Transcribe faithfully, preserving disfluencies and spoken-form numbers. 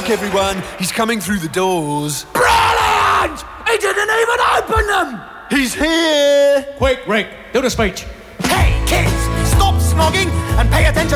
luck, everyone. He's coming through the doors. Brilliant! He didn't even open them! He's here! Quick, Rick, do the speech. Hey, kids, stop snogging and pay attention